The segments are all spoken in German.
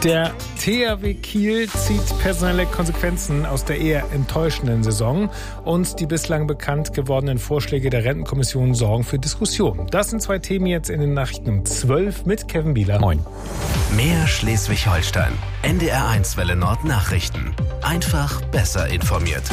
Der THW Kiel zieht personelle Konsequenzen aus der eher enttäuschenden Saison und die bislang bekannt gewordenen Vorschläge der Rentenkommission sorgen für Diskussionen. Das sind zwei Themen jetzt in den Nachrichten um 12 mit Kevin Bieler. Moin. Mehr Schleswig-Holstein. NDR1 Welle Nord Nachrichten. Einfach besser informiert.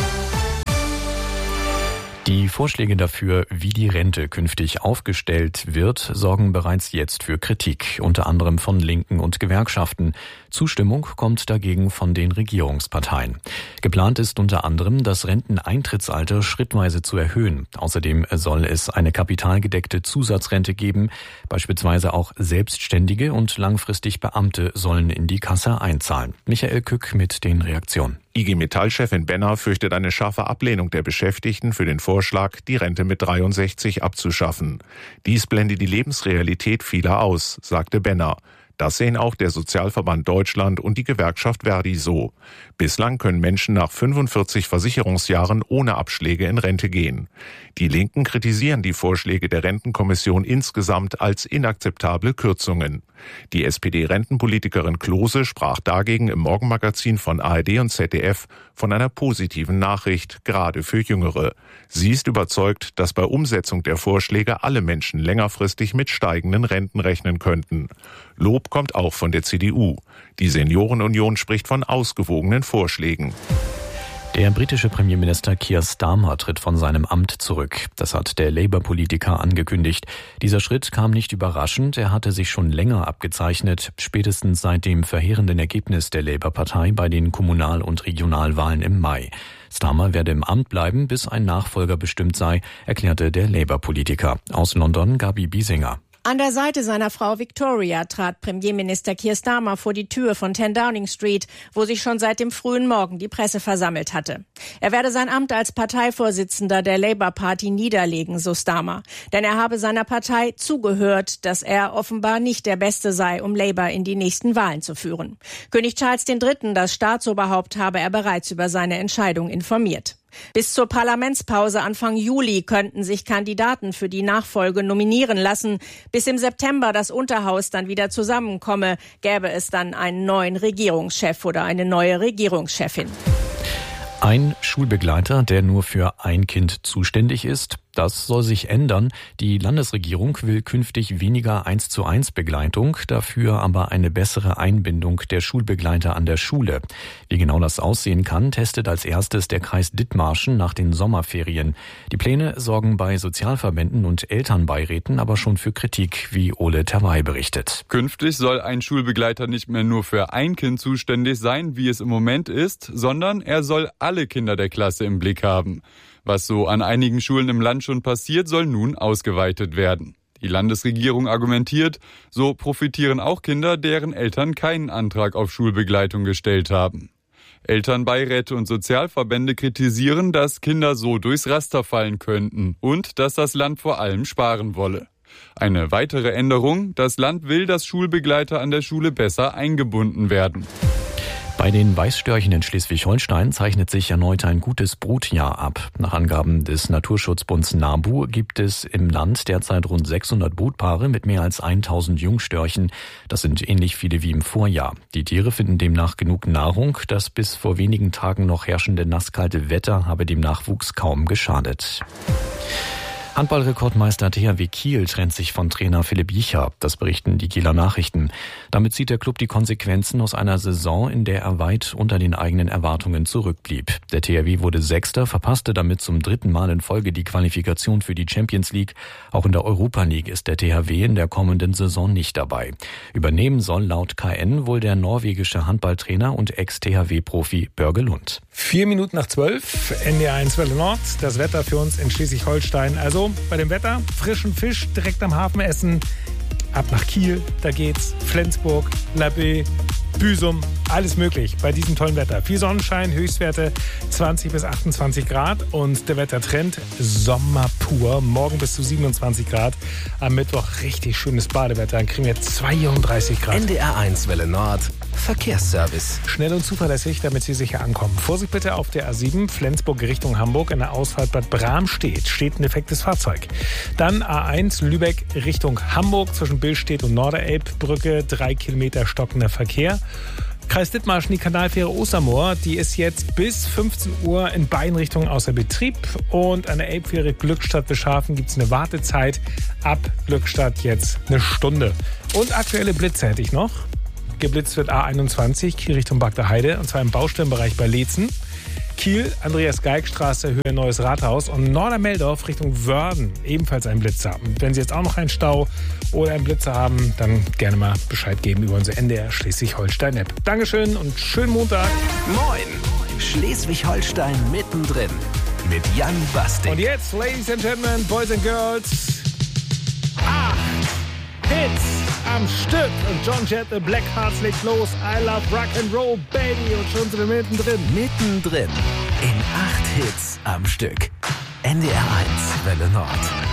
Die Vorschläge dafür, wie die Rente künftig aufgestellt wird, sorgen bereits jetzt für Kritik, unter anderem von Linken und Gewerkschaften. Zustimmung kommt dagegen von den Regierungsparteien. Geplant ist unter anderem, das Renteneintrittsalter schrittweise zu erhöhen. Außerdem soll es eine kapitalgedeckte Zusatzrente geben. Beispielsweise auch Selbstständige und langfristig Beamte sollen in die Kasse einzahlen. Michael Kück mit den Reaktionen. IG Metall-Chefin Benner fürchtet eine scharfe Ablehnung der Beschäftigten für den Vorschlag, die Rente mit 63 abzuschaffen. Dies blende die Lebensrealität vieler aus, sagte Benner. Das sehen auch der Sozialverband Deutschland und die Gewerkschaft Verdi so. Bislang können Menschen nach 45 Versicherungsjahren ohne Abschläge in Rente gehen. Die Linken kritisieren die Vorschläge der Rentenkommission insgesamt als inakzeptable Kürzungen. Die SPD-Rentenpolitikerin Klose sprach dagegen im Morgenmagazin von ARD und ZDF von einer positiven Nachricht, gerade für Jüngere. Sie ist überzeugt, dass bei Umsetzung der Vorschläge alle Menschen längerfristig mit steigenden Renten rechnen könnten. Lob kommt auch von der CDU. Die Seniorenunion spricht von ausgewogenen Vorschlägen. Der britische Premierminister Keir Starmer tritt von seinem Amt zurück. Das hat der Labour-Politiker angekündigt. Dieser Schritt kam nicht überraschend. Er hatte sich schon länger abgezeichnet, spätestens seit dem verheerenden Ergebnis der Labour-Partei bei den Kommunal- und Regionalwahlen im Mai. Starmer werde im Amt bleiben, bis ein Nachfolger bestimmt sei, erklärte der Labour-Politiker. Aus London Gabi Biesinger. An der Seite seiner Frau Victoria trat Premierminister Keir Starmer vor die Tür von 10 Downing Street, wo sich schon seit dem frühen Morgen die Presse versammelt hatte. Er werde sein Amt als Parteivorsitzender der Labour Party niederlegen, so Starmer. Denn er habe seiner Partei zugehört, dass er offenbar nicht der Beste sei, um Labour in die nächsten Wahlen zu führen. König Charles III., das Staatsoberhaupt, habe er bereits über seine Entscheidung informiert. Bis zur Parlamentspause Anfang Juli könnten sich Kandidaten für die Nachfolge nominieren lassen. Bis im September das Unterhaus dann wieder zusammenkomme, gäbe es dann einen neuen Regierungschef oder eine neue Regierungschefin. Ein Schulbegleiter, der nur für ein Kind zuständig ist, das soll sich ändern. Die Landesregierung will künftig weniger 1:1 Begleitung, dafür aber eine bessere Einbindung der Schulbegleiter an der Schule. Wie genau das aussehen kann, testet als erstes der Kreis Dithmarschen nach den Sommerferien. Die Pläne sorgen bei Sozialverbänden und Elternbeiräten aber schon für Kritik, wie Ole Terwey berichtet. Künftig soll ein Schulbegleiter nicht mehr nur für ein Kind zuständig sein, wie es im Moment ist, sondern er soll alle Kinder der Klasse im Blick haben. Was so an einigen Schulen im Land schon passiert, soll nun ausgeweitet werden. Die Landesregierung argumentiert, so profitieren auch Kinder, deren Eltern keinen Antrag auf Schulbegleitung gestellt haben. Elternbeiräte und Sozialverbände kritisieren, dass Kinder so durchs Raster fallen könnten und dass das Land vor allem sparen wolle. Eine weitere Änderung: Das Land will, dass Schulbegleiter an der Schule besser eingebunden werden. Bei den Weißstörchen in Schleswig-Holstein zeichnet sich erneut ein gutes Brutjahr ab. Nach Angaben des Naturschutzbunds NABU gibt es im Land derzeit rund 600 Brutpaare mit mehr als 1000 Jungstörchen. Das sind ähnlich viele wie im Vorjahr. Die Tiere finden demnach genug Nahrung. Das bis vor wenigen Tagen noch herrschende nasskalte Wetter habe dem Nachwuchs kaum geschadet. Handballrekordmeister THW Kiel trennt sich von Trainer Philipp Jicha. Das berichten die Kieler Nachrichten. Damit zieht der Club die Konsequenzen aus einer Saison, in der er weit unter den eigenen Erwartungen zurückblieb. Der THW wurde Sechster, verpasste damit zum 3. Mal in Folge die Qualifikation für die Champions League. Auch in der Europa League ist der THW in der kommenden Saison nicht dabei. Übernehmen soll laut KN wohl der norwegische Handballtrainer und Ex-THW-Profi Börge Lund. 11:04, NDR1 Welle Nord. Das Wetter für uns in Schleswig-Holstein. Also bei dem Wetter, frischen Fisch direkt am Hafen essen. Ab nach Kiel, da geht's. Flensburg, Labbé, Büsum, alles möglich bei diesem tollen Wetter. Viel Sonnenschein, Höchstwerte 20 bis 28 Grad und der Wettertrend Sommer pur. Tour. Morgen bis zu 27 Grad. Am Mittwoch richtig schönes Badewetter. Dann kriegen wir 32 Grad. NDR1 Welle Nord. Verkehrsservice. Schnell und zuverlässig, damit Sie sicher ankommen. Vorsicht bitte auf der A7 Flensburg Richtung Hamburg. In der Ausfahrt Bad Bramstedt steht ein defektes Fahrzeug. Dann A1 Lübeck Richtung Hamburg zwischen Billstedt und Norderelbbrücke. 3 Kilometer stockender Verkehr. Kreis Dithmarschen, die Kanalfähre Ostermoor, die ist jetzt bis 15 Uhr in beiden Richtungen außer Betrieb. Und an der Elbfähre Glückstadt-Beschafen gibt es eine Wartezeit. Ab Glückstadt jetzt eine Stunde. Und aktuelle Blitze hätte ich noch. Geblitzt wird A21, Kiel Richtung Bagdaheide, und zwar im Baustellenbereich bei Leetzen. Kiel, Andreas-Geig-Straße, Höhe Neues Rathaus, und Nordermeldorf Richtung Wörden, ebenfalls ein Blitzer. Und wenn Sie jetzt auch noch einen Stau oder einen Blitzer haben, dann gerne mal Bescheid geben über unsere NDR Schleswig-Holstein-App. Dankeschön und schönen Montag. Moin! Schleswig-Holstein mittendrin mit Jan Bastik. Und jetzt, Ladies and Gentlemen, Boys and Girls, 8 Hits am Stück. Und John Jett, The Black Hearts legt los. I Love Rock'n'Roll, Baby. Und schon sind wir mittendrin. Mittendrin in 8 Hits am Stück. NDR1 Welle Nord.